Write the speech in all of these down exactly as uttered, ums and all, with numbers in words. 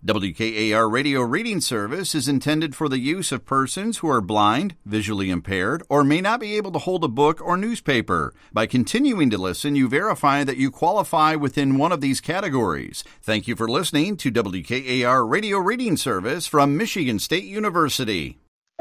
W K A R Radio Reading Service is intended for the use of persons who are blind, visually impaired, or may not be able to hold a book or newspaper. By continuing to listen, you verify that you qualify within one of these categories. Thank you for listening to W K A R Radio Reading Service from Michigan State University.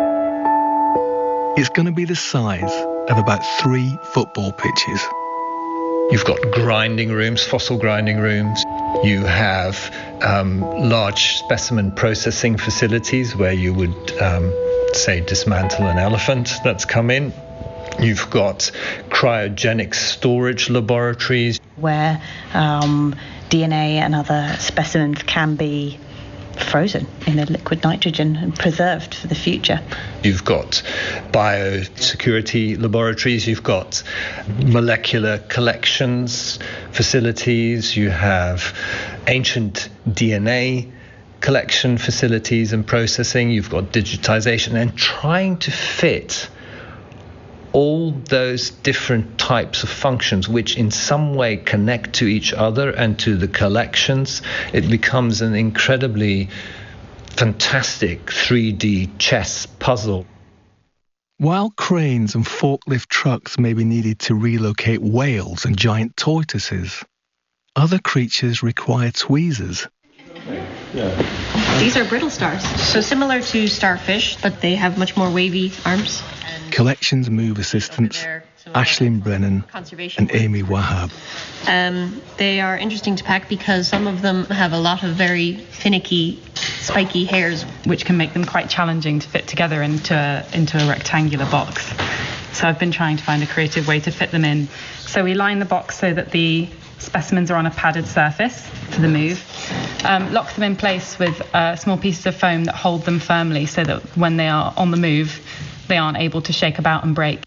It's going to be the size of about three football pitches. You've got grinding rooms, fossil grinding rooms. You have um, large specimen processing facilities where you would, um, say, dismantle an elephant that's come in. You've got cryogenic storage laboratories. Where um, D N A and other specimens can be frozen in the liquid nitrogen and preserved for the future. You've got biosecurity laboratories, you've got molecular collections facilities, you have ancient D N A collection facilities and processing, you've got digitization, and trying to fit all those different types of functions which in some way connect to each other and to the collections. It becomes an incredibly fantastic three D chess puzzle. While cranes and forklift trucks may be needed to relocate whales and giant tortoises, other creatures require tweezers. Yeah. These are brittle stars, so similar to starfish, but they have much more wavy arms. Collections Move assistants Aisling Brennan and Amy Wahab. Um, they are interesting to pack because some of them have a lot of very finicky, spiky hairs, which can make them quite challenging to fit together into a, into a rectangular box. So I've been trying to find a creative way to fit them in. So we line the box so that the specimens are on a padded surface for the move. Um, lock them in place with uh, small pieces of foam that hold them firmly so that when they are on the move, they aren't able to shake about and break.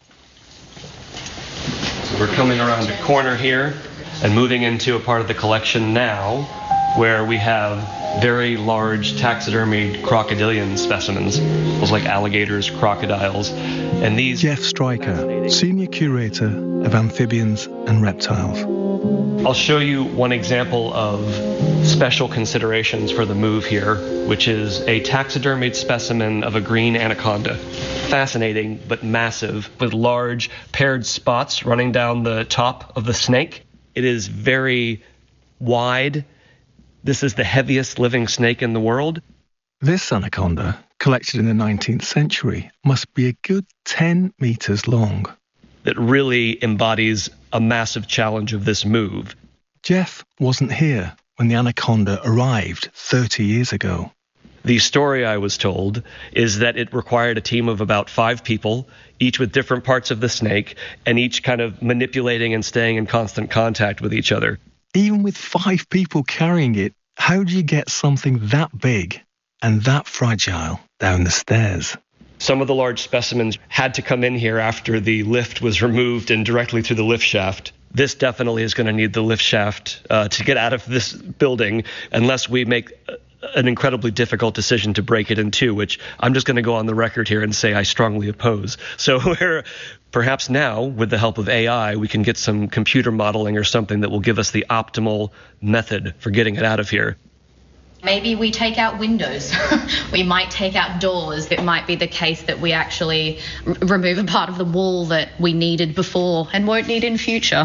So we're coming around a corner here and moving into a part of the collection now where we have very large taxidermied crocodilian specimens, those like alligators, crocodiles, and these... Jeff Stryker, Senior Curator of Amphibians and Reptiles. I'll show you one example of special considerations for the move here, which is a taxidermied specimen of a green anaconda. Fascinating, but massive, with large paired spots running down the top of the snake. It is very wide. This is the heaviest living snake in the world. This anaconda, collected in the nineteenth century, must be a good ten meters long. That really embodies a massive challenge of this move. Jeff wasn't here when the anaconda arrived thirty years ago. The story I was told is that it required a team of about five people, each with different parts of the snake, and each kind of manipulating and staying in constant contact with each other. Even with five people carrying it, how do you get something that big and that fragile down the stairs? Some of the large specimens had to come in here after the lift was removed and directly through the lift shaft. This definitely is going to need the lift shaft uh, to get out of this building unless we make an incredibly difficult decision to break it in two, which I'm just going to go on the record here and say I strongly oppose. So we're, perhaps now, with the help of A I, we can get some computer modeling or something that will give us the optimal method for getting it out of here. Maybe we take out windows. We might take out doors. It might be the case that we actually r- remove a part of the wall that we needed before and won't need in future.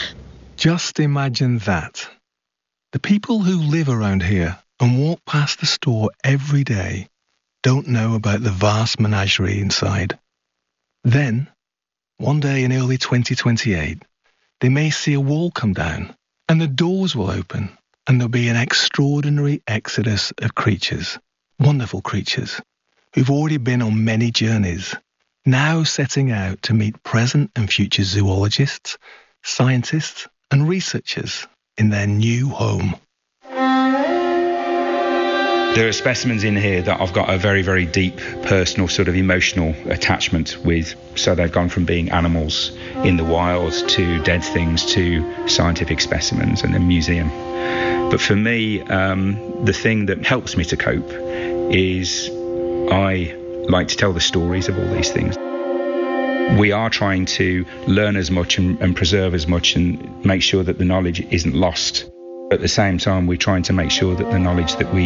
Just imagine that. The people who live around here and walk past the store every day don't know about the vast menagerie inside. Then, one day in early twenty twenty-eight, they may see a wall come down and the doors will open. And there'll be an extraordinary exodus of creatures, wonderful creatures, who've already been on many journeys, now setting out to meet present and future zoologists, scientists, and researchers in their new home. There are specimens in here that I've got a very, very deep personal sort of emotional attachment with. So they've gone from being animals in the wild to dead things to scientific specimens in a museum. But for me, um, the thing that helps me to cope is I like to tell the stories of all these things. We are trying to learn as much and, and preserve as much and make sure that the knowledge isn't lost. At the same time, we're trying to make sure that the knowledge that we